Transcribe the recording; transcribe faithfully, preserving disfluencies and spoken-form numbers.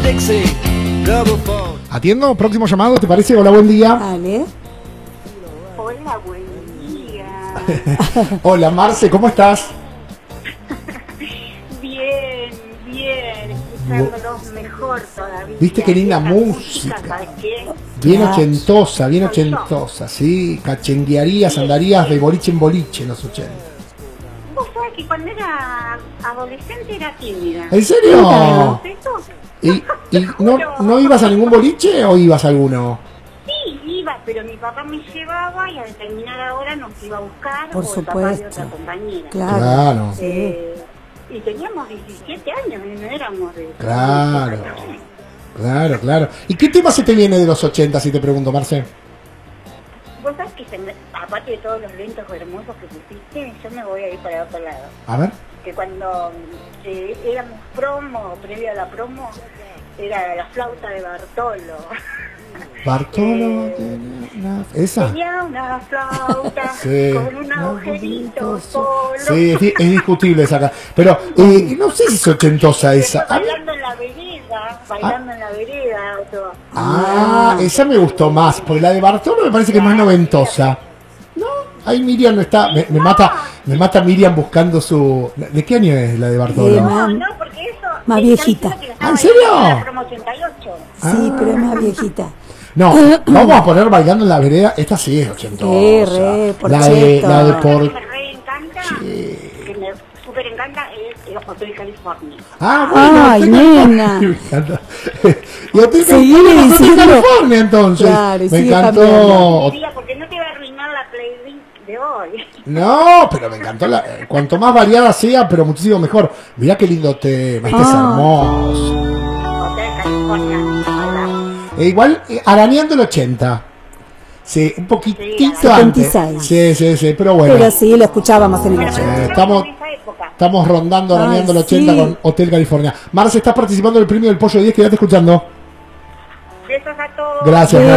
Atiendo, próximo llamado, ¿te parece? Hola, buen día. Dale. Hola, buen día. Hola, Marce, ¿cómo estás? Bien, bien, escuchándolos mejor todavía. ¿Viste qué linda Esa música? ¿Sabes qué? Bien Claro. ochentosa, bien Soy yo. ochentosa, sí. Cachenguearías, andarías de boliche en boliche en los ochenta. Vos sabés que cuando era adolescente era tímida. ¿En serio? ¿Sabés eso? ¿Y, y no, no ibas a ningún boliche o ibas a alguno? Sí, iba, pero mi papá me llevaba y al terminar la hora nos iba a buscar. Por o el papá de supuesto. otra compañera. Claro. Claro, Eh, y teníamos diecisiete años y no éramos de... claro, claro, claro. ¿Y qué tema se te viene de los ochenta, si te pregunto, Marce? Vos sabés que se me- aparte de todos los lentos hermosos que pusiste, yo me voy a ir para otro lado. A ver. Que cuando eh, éramos promo, previo a la promo, era la flauta de Bartolo. Bartolo, Eh, tenía una- ¿esa? Tenía una flauta Sí. con un agujerito solo. Sí, es, di- es discutible esa acá. Pero eh, no sé si es ochentosa esa. Después A mí- bailando en la vereda, bailando en la vereda, otro. Ah, esa me gustó más, porque la de Bartolo me parece que es más noventosa. No, ahí Miriam no está, me, me mata, me mata Miriam buscando su... ¿De qué año es la de Eh, Bartolo? ma- No, no, porque eso... Más eh, viejita. está diciendo que la ¿Ah, en estaba serio? bailando en la promo ochenta y ocho. Sí, Ah. pero es más viejita. No, vamos a poner bailando en la vereda, esta sí es ochentosa. Sí, re, por la de, cierto. la de Lo por... que me re encanta, que me súper encanta, es el Hotel California. Ah, bueno, Ay, Hotel nena. California, me encanta. Y Hotel Seguí California, Hotel diciendo. California, entonces. Claro, y me sigue encantó. cambiando. Diría, porque no te va a arruinar la playlist de hoy. No, pero me encantó. La, cuanto más variada sea, pero muchísimo mejor. Mirá qué lindo tema, este es Ah. hermoso. Hotel California, hola. E igual, eh, arañando el ochenta. Sí, un poquitito Sí, antes. setenta y seis. Sí, sí, sí, pero bueno. Pero sí, lo escuchábamos en el Bueno, Sí, ochenta. pero estamos- en esa época. Estamos rondando, Ay, arañando el ochenta sí. con Hotel California. Marce, estás participando del premio del Pollo diez, quédate escuchando. Besos a todos. Gracias,